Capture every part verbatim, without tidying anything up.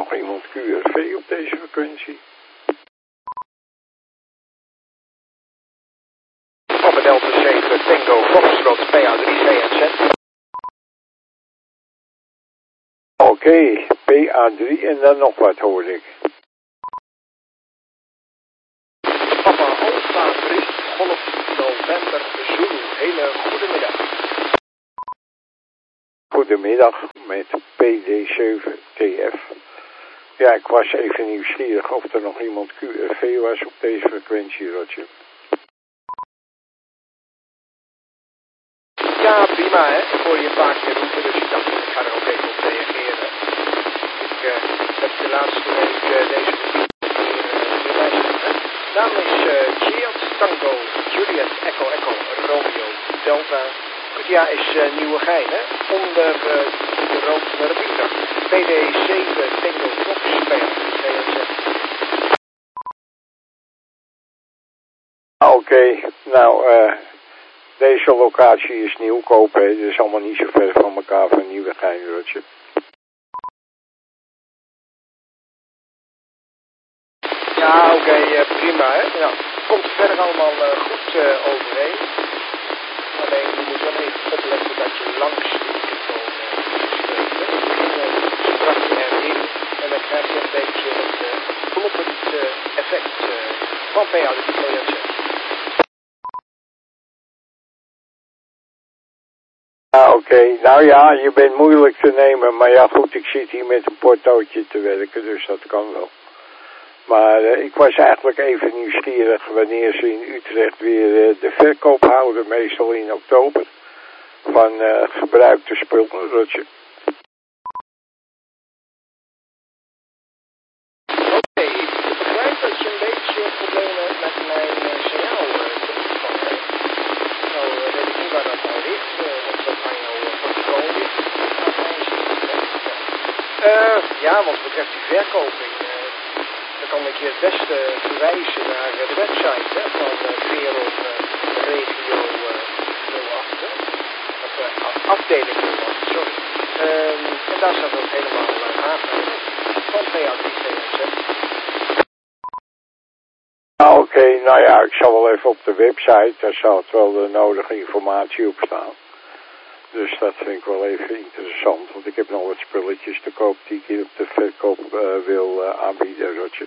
nog iemand Q R V op deze frequentie? Papa Delta zeven Tango Foxtrot P A drie C N Z. Oké, okay, P A drie en dan nog wat hoorde ik. Papa Alpha drie Golf November Zulu. Hele goedemiddag. Goedemiddag met P D zeven T F. Ja, ik was even nieuwsgierig of er nog iemand Q R V was op deze frequentie, Roger. Ja, prima hè. Ik hoor je een paar keer roepen, dus ik dacht ik ga er ook even op reageren. Ik uh, heb de laatste week uh, deze week uh, naam is uh, Giot Tango Juliet Echo Echo Romeo Delta. Ja, is uh, Nieuwegein hè. Onder uh, de rood van de Rubiedag. P D zeven Tango Fox P A C N Z. Oké, okay, nou uh, deze locatie is Nieuwkoop, hè. Het is allemaal niet zo ver van elkaar van Nieuwegein, Roger. Ja, oké, okay, uh, prima hè. Ja, komt er verder allemaal uh, goed uh, overheen. Alleen je moet wel even opletten dat je langs die microfoon spreekt. Je strak je erin en dan krijg je een beetje het uh, kloppend uh, effect uh, van P A drie C N Z. Ah, oké. Okay. Nou ja, je bent moeilijk te nemen, maar ja goed, ik zit hier met een portootje te werken, dus dat kan wel. Maar uh, ik was eigenlijk even nieuwsgierig wanneer ze in Utrecht weer uh, de verkoop houden, meestal in oktober, van uh, gebruikte spullen, Roger. Oké, okay, ik begrijp dat je een beetje problemen hebt met mijn uh, signaal uh, te ontvangen. Nou, uh, weet ik niet waar dat nou ligt, uh, of dat aan jouw uh, portofoon ligt. Uh, ja, wat betreft die verkoping, uh, dan kan ik je het beste verwijzen naar uh, de website hè, van uh, Wereld uh, Regio uh, nul acht. Of uh, afdeling nul acht, sorry. Um, en daar staat ook helemaal uh, aangegeven van P A drie C N Z. Ah, oké, okay. Nou ja, ik zal wel even op de website, daar zal wel de nodige informatie op staan. Dus dat vind ik wel even interessant, want ik heb nog wat spulletjes te koop die ik hier op de verkoop uh, wil uh, aanbieden, Roger.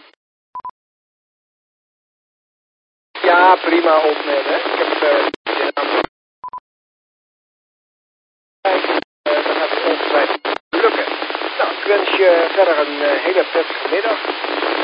Ja, prima opnemen. Ik heb uh, de naam. Uh, dat gaat ongetwijfeld lukken. Nou, ik wens je verder een uh, hele prettige middag.